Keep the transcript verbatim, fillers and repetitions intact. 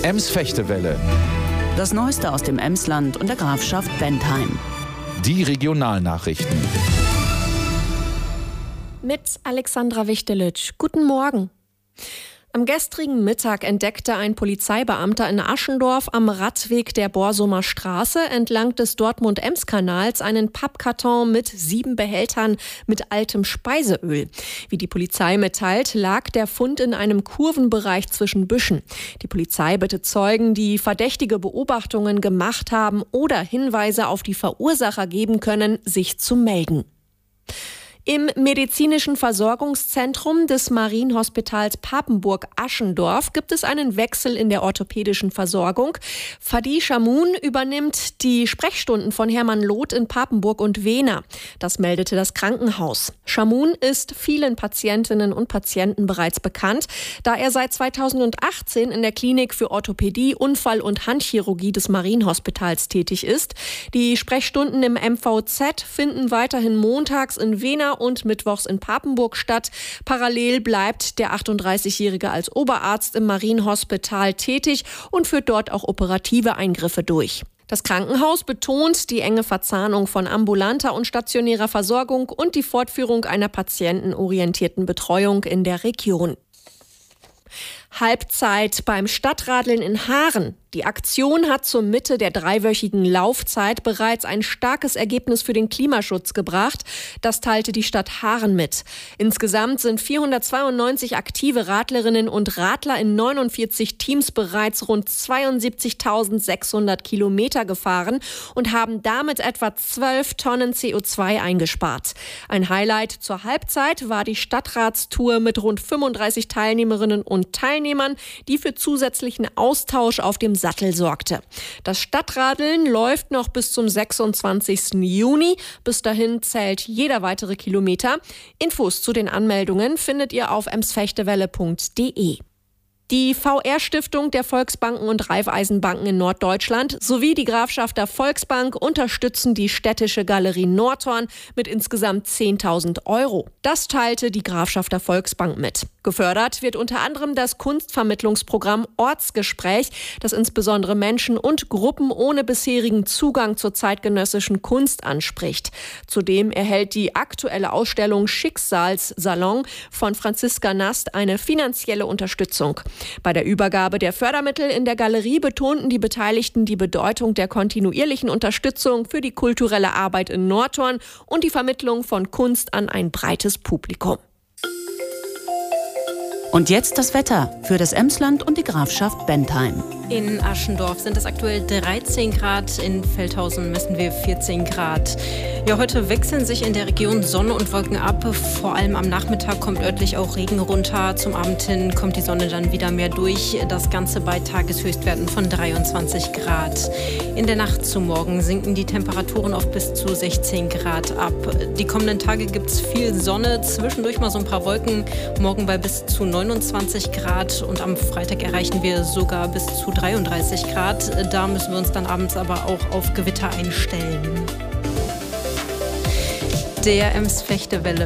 Ems-Fechtewelle. Das Neueste aus dem Emsland und der Grafschaft Bentheim. Die Regionalnachrichten. Mit Alexandra Wichtelitsch. Guten Morgen. Am gestrigen Mittag entdeckte ein Polizeibeamter in Aschendorf am Radweg der Borsumer Straße entlang des Dortmund-Ems-Kanals einen Pappkarton mit sieben Behältern mit altem Speiseöl. Wie die Polizei mitteilt, lag der Fund in einem Kurvenbereich zwischen Büschen. Die Polizei bittet Zeugen, die verdächtige Beobachtungen gemacht haben oder Hinweise auf die Verursacher geben können, sich zu melden. Im medizinischen Versorgungszentrum des Marienhospitals Papenburg-Aschendorf gibt es einen Wechsel in der orthopädischen Versorgung. Fadi Shamoun übernimmt die Sprechstunden von Hermann Loth in Papenburg und Wehner. Das meldete das Krankenhaus. Shamoun ist vielen Patientinnen und Patienten bereits bekannt, da er seit zweitausendachtzehn in der Klinik für Orthopädie, Unfall- und Handchirurgie des Marienhospitals tätig ist. Die Sprechstunden im M V Z finden weiterhin montags in Wehner und mittwochs in Papenburg statt. Parallel bleibt der achtunddreißigjährige als Oberarzt im Marienhospital tätig und führt dort auch operative Eingriffe durch. Das Krankenhaus betont die enge Verzahnung von ambulanter und stationärer Versorgung und die Fortführung einer patientenorientierten Betreuung in der Region. Halbzeit beim Stadtradeln in Haaren. Die Aktion hat zur Mitte der dreiwöchigen Laufzeit bereits ein starkes Ergebnis für den Klimaschutz gebracht. Das teilte die Stadt Haaren mit. Insgesamt sind vierhundertzweiundneunzig aktive Radlerinnen und Radler in neunundvierzig Teams bereits rund zweiundsiebzigtausendsechshundert Kilometer gefahren und haben damit etwa zwölf Tonnen C O zwei eingespart. Ein Highlight zur Halbzeit war die Stadtratstour mit rund fünfunddreißig Teilnehmerinnen und Teilnehmern, die für zusätzlichen Austausch auf dem Sattel sorgte. Das Stadtradeln läuft noch bis zum sechsundzwanzigsten Juni. Bis dahin zählt jeder weitere Kilometer. Infos zu den Anmeldungen findet ihr auf emsfechtewelle punkt de. Die V R-Stiftung der Volksbanken und Raiffeisenbanken in Norddeutschland sowie die Grafschafter Volksbank unterstützen die städtische Galerie Nordhorn mit insgesamt zehntausend Euro. Das teilte die Grafschafter Volksbank mit. Gefördert wird unter anderem das Kunstvermittlungsprogramm Ortsgespräch, das insbesondere Menschen und Gruppen ohne bisherigen Zugang zur zeitgenössischen Kunst anspricht. Zudem erhält die aktuelle Ausstellung Schicksalssalon von Franziska Nast eine finanzielle Unterstützung. Bei der Übergabe der Fördermittel in der Galerie betonten die Beteiligten die Bedeutung der kontinuierlichen Unterstützung für die kulturelle Arbeit in Nordhorn und die Vermittlung von Kunst an ein breites Publikum. Und jetzt das Wetter für das Emsland und die Grafschaft Bentheim. In Aschendorf sind es aktuell dreizehn Grad, in Feldhausen messen wir vierzehn Grad. Ja, heute wechseln sich in der Region Sonne und Wolken ab. Vor allem am Nachmittag kommt örtlich auch Regen runter. Zum Abend hin kommt die Sonne dann wieder mehr durch. Das Ganze bei Tageshöchstwerten von dreiundzwanzig Grad. In der Nacht zu morgen sinken die Temperaturen auf bis zu sechzehn Grad ab. Die kommenden Tage gibt es viel Sonne, zwischendurch mal so ein paar Wolken. Morgen bei bis zu neunundzwanzig Grad und am Freitag erreichen wir sogar bis zu dreiunddreißig Grad. Da müssen wir uns dann abends aber auch auf Gewitter einstellen. Der Ems-Fechtewelle.